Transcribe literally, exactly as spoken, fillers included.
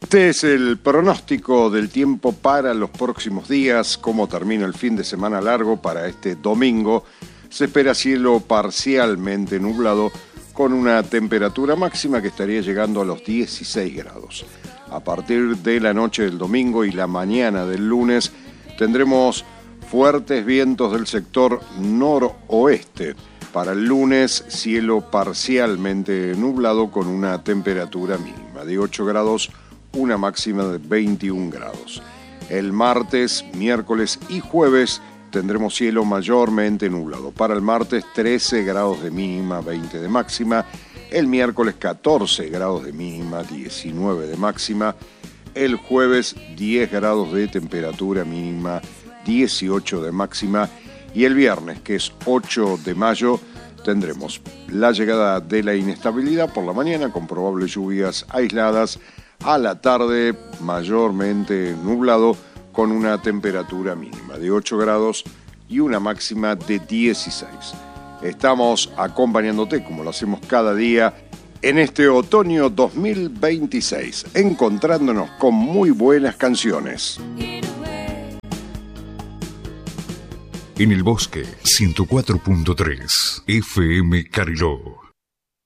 Este es el pronóstico del tiempo para los próximos días. Cómo termina el fin de semana largo para este domingo. Se espera cielo parcialmente nublado con una temperatura máxima que estaría llegando a los dieciséis grados. A partir de la noche del domingo y la mañana del lunes tendremos fuertes vientos del sector noroeste. Para el lunes, cielo parcialmente nublado con una temperatura mínima de ocho grados, una máxima de veintiún grados. El martes, miércoles y jueves tendremos cielo mayormente nublado. Para el martes, trece grados de mínima, veinte de máxima. El miércoles, catorce grados de mínima, diecinueve de máxima. El jueves, diez grados de temperatura mínima, dieciocho de máxima. Y el viernes, que es ocho de mayo, tendremos la llegada de la inestabilidad por la mañana con probables lluvias aisladas. A la tarde, mayormente nublado con una temperatura mínima de ocho grados y una máxima de dieciséis. Estamos acompañándote, como lo hacemos cada día, en este otoño dos mil veintiséis, encontrándonos con muy buenas canciones. En el bosque, ciento cuatro punto tres, F M Cariló.